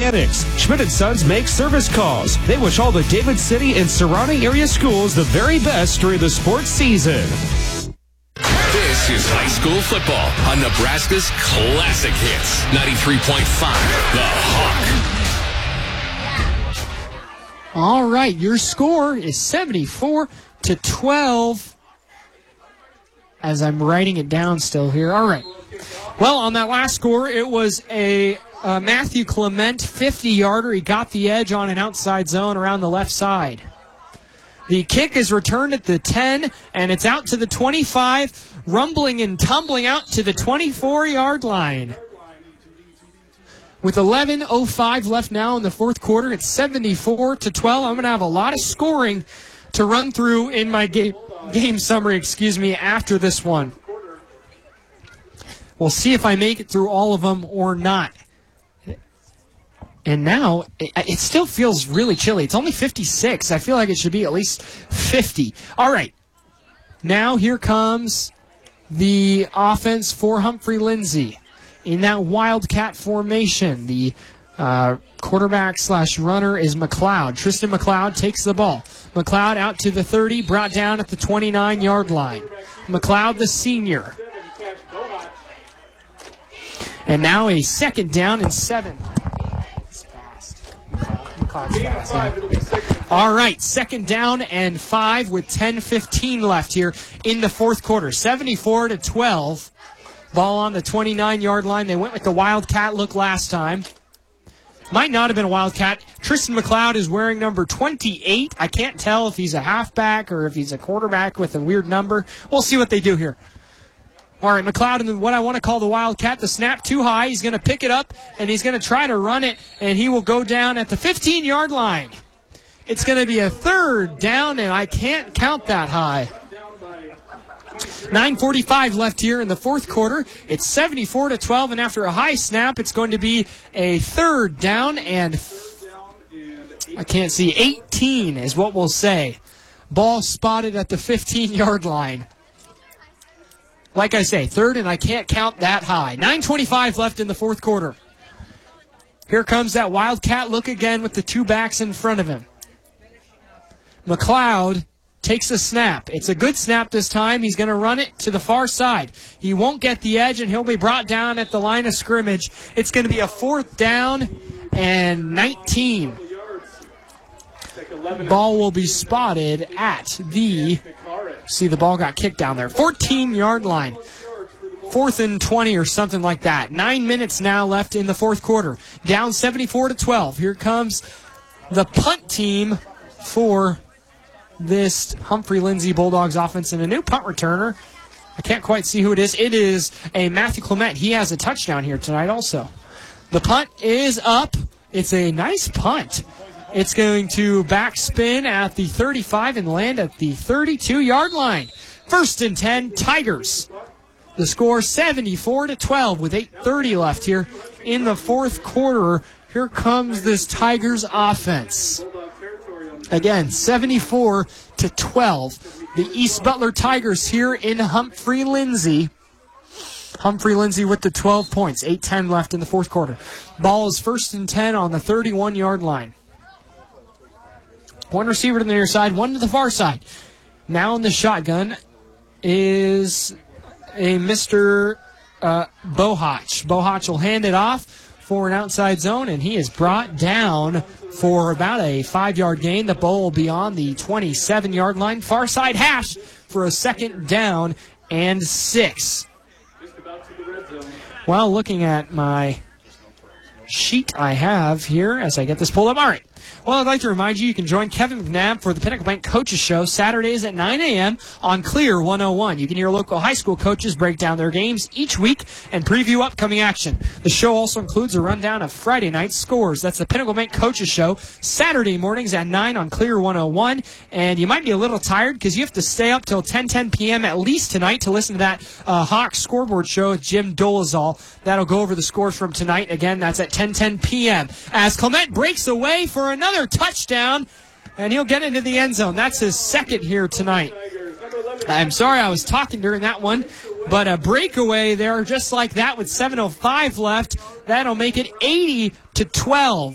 Mechanics. Schmidt & Sons make service calls. They wish all the David City and surrounding area schools the very best during the sports season. This is high school football on Nebraska's Classic Hits. 93.5, The Hawk. All right, your score is 74-12. As I'm writing it down still here. All right. Well, on that last score, it was a Matthew Clement 50-yarder. He got the edge on an outside zone around the left side. The kick is returned at the 10, and it's out to the 25, rumbling and tumbling out to the 24-yard line. With 11:05 left now in the fourth quarter, it's 74-12. I'm going to have a lot of scoring to run through in my game summary, after this one. We'll see if I make it through all of them or not. And now, it still feels really chilly. It's only 56. I feel like it should be at least 50. All right. Now here comes the offense for Humphrey Lindsay. In that Wildcat formation, the quarterback/runner is McLeod. Tristan McLeod takes the ball. McLeod out to the 30, brought down at the 29-yard line. McLeod, the senior. And now a second down and 7. All right, second down and 5 with 10:15 left here in the fourth quarter. 74-12. Ball on the 29-yard line. They went with the Wildcat look last time. Might not have been a Wildcat. Tristan McLeod is wearing number 28. I can't tell if he's a halfback or if he's a quarterback with a weird number. We'll see what they do here. All right, McLeod in what I want to call the Wildcat. The snap too high. He's going to pick it up, and he's going to try to run it, and he will go down at the 15-yard line. It's going to be a third down, and I can't count that high. 9:45 left here in the fourth quarter. It's 74-12, and after a high snap, it's going to be a third down, and I can't see. 18 is what we'll say. Ball spotted at the 15-yard line. Like I say, third, and I can't count that high. 9:25 left in the fourth quarter. Here comes that Wildcat look again with the two backs in front of him. McLeod takes a snap. It's a good snap this time. He's going to run it to the far side. He won't get the edge, and he'll be brought down at the line of scrimmage. It's going to be a fourth down and 19. Ball will be spotted at the... See, the ball got kicked down there. 14-yard line. 4th and 20 or something like that. 9 minutes now left in the fourth quarter. Down 74-12. Here comes the punt team for this Humphrey Lindsay Bulldogs offense, and a new punt returner. I can't quite see who it is. It is a Matthew Clement. He has a touchdown here tonight also. The punt is up. It's a nice punt. It's going to backspin at the 35 and land at the 32-yard line. 1st and 10, Tigers. The score 74-12 with 8:30 left here in the fourth quarter. Here comes this Tigers offense. Again, 74-12. The East Butler Tigers here in Humphrey Lindsay. Humphrey Lindsay with the 12 points. 8:10 left in the fourth quarter. Ball is 1st and 10 on the 31-yard line. One receiver to the near side, one to the far side. Now in the shotgun is a Mr. Bohach. Bohach will hand it off for an outside zone, and he is brought down for about a 5-yard gain. The ball will be on the 27-yard line. Far side hash for a second down and 6. Well, looking at my sheet I have here as I get this pulled up. All right. Well, I'd like to remind you can join Kevin McNabb for the Pinnacle Bank Coaches Show Saturdays at 9 a.m. on Clear 101. You can hear local high school coaches break down their games each week and preview upcoming action. The show also includes a rundown of Friday night scores. That's the Pinnacle Bank Coaches Show Saturday mornings at 9 on Clear 101. And you might be a little tired because you have to stay up till 10 p.m. at least tonight to listen to that Hawks scoreboard show with Jim Dolezal. That'll go over the scores from tonight. Again, that's at 10 p.m. As Clement breaks away for another touchdown, and he'll get into the end zone. That's his second here tonight. I'm sorry I was talking during that one, but a breakaway there just like that with 7:05 left. That'll make it 80-12.